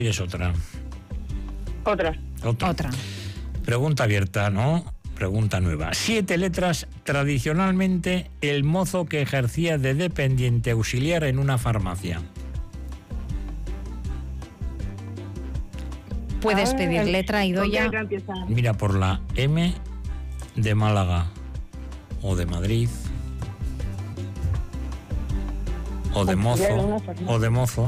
¿Quieres otra? Otra. Pregunta abierta, ¿no? Pregunta nueva. 7 letras, tradicionalmente el mozo que ejercía de dependiente auxiliar en una farmacia. Puedes pedir letra, Idoia. Mira, por la M de Málaga, o de Madrid, o de mozo.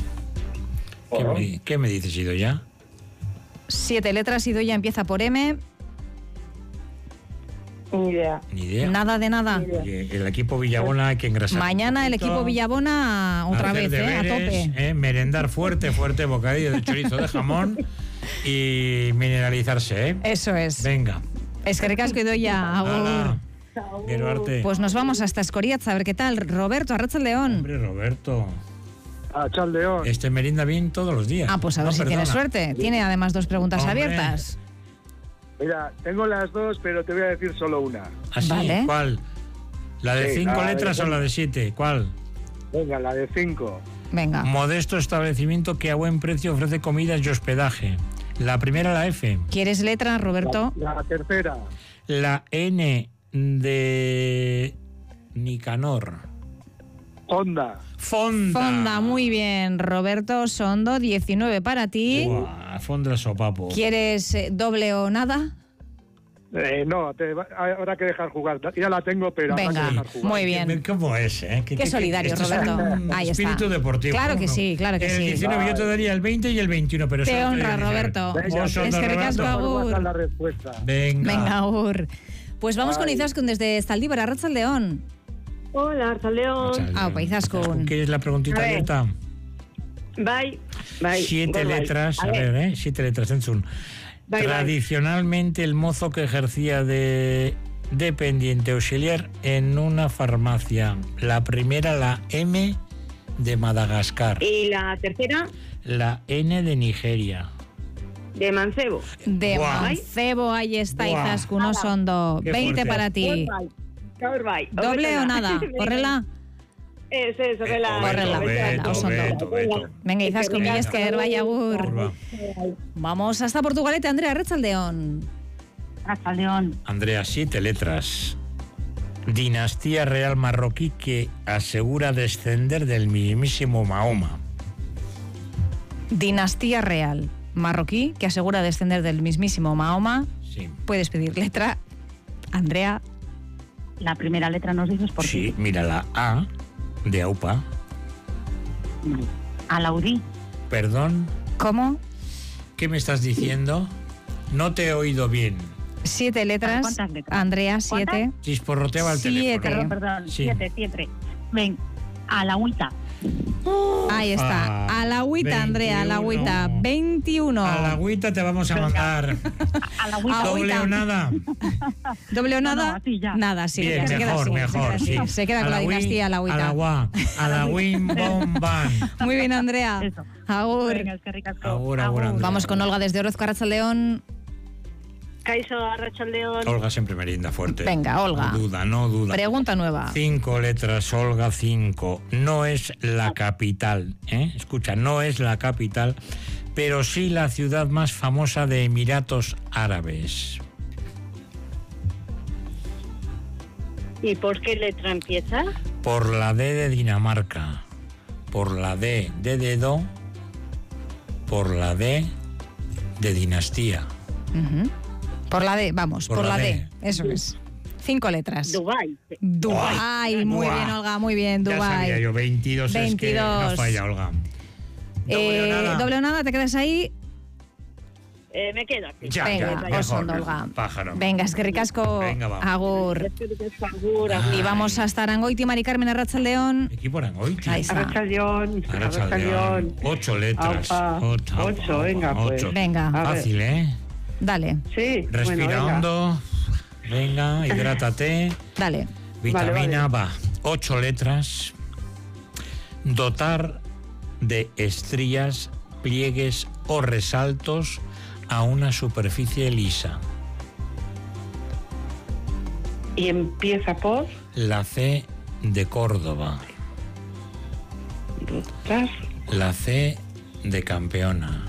¿Qué me dices, Idoia? 7 letras, Idoia empieza por M. Ni idea. Nada de nada. Oye, el equipo Villabona hay que engrasar. Mañana el equipo Villabona otra vez, deberes, a tope. Merendar fuerte, bocadillo de chorizo de jamón y mineralizarse, Eso es. Venga. Es que ricasco, Idoia. Agur. Quiero arte. Pues nos vamos hasta Escoriaz a ver qué tal. Roberto, Arratsaldeón. Hombre, Roberto. Chaldeón. Merinda bien todos los días. Pues a ver si tiene suerte. Tiene además 2 preguntas abiertas. Mira, tengo las 2, pero te voy a decir solo una. ¿Ah, sí? Vale. ¿Cuál? ¿La de 5 letras o la de 7? ¿Cuál? Venga, la de 5. Venga. Modesto establecimiento que a buen precio ofrece comidas y hospedaje. La primera, la F. ¿Quieres letra, Roberto? La tercera. La N de Nicanor. Fonda, muy bien. Roberto Sondo, 19 para ti. Fonda el sopapo. ¿Quieres doble o nada? No, habrá que dejar jugar. Ya la tengo, pero habrá que dejar jugar. Muy bien. ¿Cómo es? Qué solidario, Roberto. Ahí está. Espíritu deportivo. Claro que sí, claro que sí. El 19 yo te daría el 20 y el 21, pero te honra, Roberto. Es que ricasco, agur. Venga, agur. Pues vamos con Izaskun desde Zaldívar, Arratsaldeón. Hola, Arratsaldeón. Izaskun. ¿Quieres la preguntita abierta? Bye. 7 letras, a ver, 7 letras, Entzun. Tradicionalmente el mozo que ejercía de dependiente auxiliar en una farmacia. La primera, la M de Madagascar. ¿Y la tercera? La N de Nigeria. De Mancebo. Mancebo, ahí está, Izaskun Osondo. 20 para ti. ¿Doble o nada? ¿Correla? Eso, Venga, Izaskun, Milesker, vaya agur. Vamos hasta Portugalete, Andrea, Arratsaldeón. Andrea, 7 letras. Dinastía real marroquí que asegura descender del mismísimo Mahoma. Dinastía real marroquí que asegura descender del mismísimo Mahoma. Sí. Puedes pedir letra, Andrea. La primera letra nos dices por qué. Sí, mira, la A de Aupa. Alaudí. Perdón. ¿Cómo? ¿Qué me estás diciendo? No te he oído bien. 7 letras. ¿Cuántas letras? Andrea, 7. Chisporroteaba el teléfono. Perdón, Sí. 7. Ven, a la agüita. Ahí está. A la agüita, Andrea, a la agüita. 21. A la agüita te vamos a mandar. A la agüita. ¿Doble o nada? ¿Doble o nada? No, así ya. Nada, sí. Bien, se queda así, mejor, se queda así. sí. Se queda con la dinastía, a la agüita. A la win bom ban. Muy bien, Andrea. Eso. Agur. Venga, es que ricasco. Agur, Andrea. Vamos con Olga desde Orozco, Arratsaldeón. Kaixo, Arratsaldeón. Olga siempre merienda fuerte. Venga, Olga. No duda. Pregunta nueva. 5 letras, Olga, 5. No es la capital, Escucha, no es la capital, pero sí la ciudad más famosa de Emiratos Árabes. ¿Y por qué letra empieza? Por la D de Dinamarca. Por la D de dedo. Por la D de dinastía. Por la D, vamos, por la D. Eso es. 5 letras. Dubái. Muy bien, Olga, muy bien, Ya Dubái. sabía yo, 22. Es que no falla, Olga. Doble o nada, ¿te quedas ahí? Me quedo aquí. Venga, Osondo, Olga. Pájaro. Venga, es que ricasco. Venga, va. Agur. Y vamos hasta Arangoiti, Mari Carmen, Arratsaldeón. Equipo Arangoiti. Ahí está. Arratsaldeón. 8 letras. 8, venga, pues. Venga, Fácil, dale. Sí. Respira hondo. Venga, hidrátate. Dale. Vitamina, va. 8 letras. Dotar de estrías, pliegues o resaltos a una superficie lisa. Y empieza por... La C de Córdoba. Dotar. La C de campeona.